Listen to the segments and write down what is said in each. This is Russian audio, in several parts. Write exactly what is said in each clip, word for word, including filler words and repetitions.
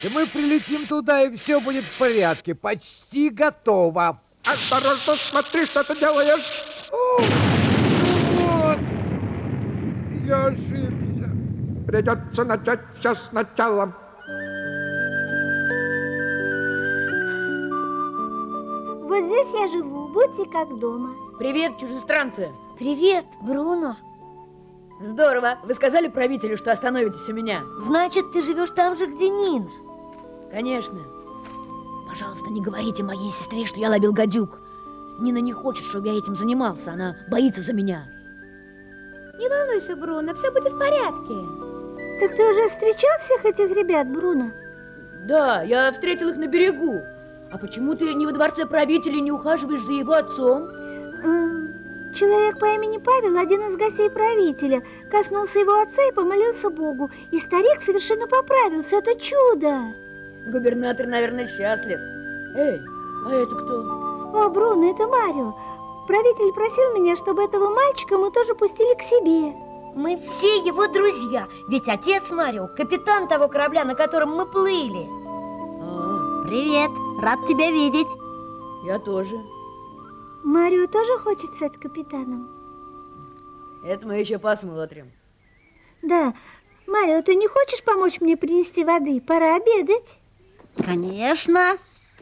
Мы прилетим туда, и все будет в порядке. Почти готово. Осторожно, смотри, что ты делаешь. О, ну вот, я ошибся. Придется начать все сначала. Вот здесь я живу, будьте как дома. Привет, чужестранцы. Привет, Бруно. Здорово. Вы сказали правителю, что остановитесь у меня? Значит, ты живешь там же, где Нина? Конечно. Пожалуйста, не говорите моей сестре, что я ловил гадюк. Нина не хочет, чтобы я этим занимался. Она боится за меня. Не волнуйся, Бруно, все будет в порядке. Так ты уже встречал всех этих ребят, Бруно? Да, я встретил их на берегу. А почему ты не во дворце правителя и не ухаживаешь за его отцом? М, Человек по имени Павел, один из гостей правителя, коснулся его отца и помолился Богу. И старик совершенно поправился. Это чудо. Губернатор, наверное, счастлив. Эй, а это кто? О, Бруно, это Марио. Правитель просил меня, чтобы этого мальчика мы тоже пустили к себе. Мы все его друзья, ведь отец Марио – капитан того корабля, на котором мы плыли. А, Привет, рад тебя видеть. я тоже. Марио тоже хочет стать капитаном? Это мы еще посмотрим. Да. Марио, ты не хочешь помочь мне принести воды? Пора обедать. Конечно.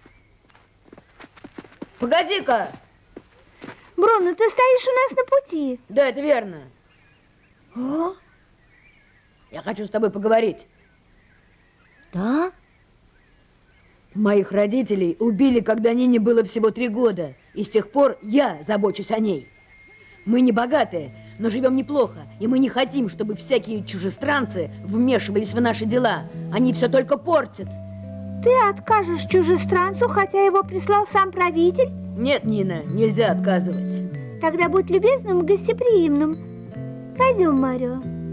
Погоди-ка! Бруно, ты стоишь у нас на пути. Да, это верно. О, Я хочу с тобой поговорить. да? Моих родителей убили, когда Нине было всего три года. И с тех пор я забочусь о ней. Мы не богатые, но живем неплохо. И мы не хотим, чтобы всякие чужестранцы вмешивались в наши дела. Они все только портят. Ты откажешь чужестранцу, хотя его прислал сам правитель? Нет, Нина, нельзя отказывать. Тогда будь любезным и гостеприимным. Пойдем, Марио.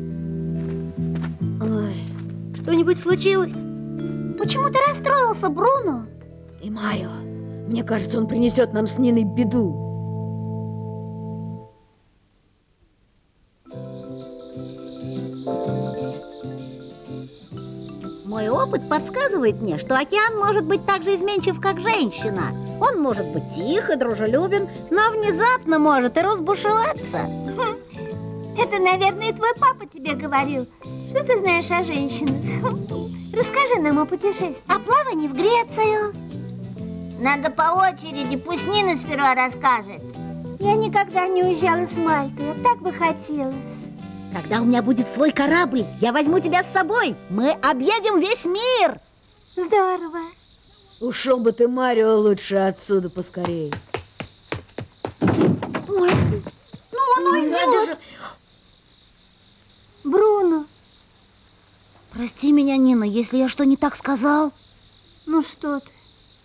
Ой, Что-нибудь случилось? Почему ты расстроился, Бруно? и Марио, мне кажется, он принесет нам с Ниной беду. Мой опыт подсказывает мне, что океан может быть так же изменчив, как женщина. Он может быть тих и дружелюбен, но внезапно может и разбушеваться. Это, наверное, твой папа тебе говорил. Что ты знаешь о женщинах? Расскажи нам о путешествии. О плавании в Грецию. Надо по очереди, пусть Нина сперва расскажет. Я никогда не уезжала с Мальты, а так бы хотелось. Когда у меня будет свой корабль, я возьму тебя с собой. Мы объедем весь мир. Здорово. Ушел бы ты, Марио, лучше отсюда поскорее. Ой, ну он уйдет. Бруно, Прости меня, Нина, если я что не так сказал. ну что ты?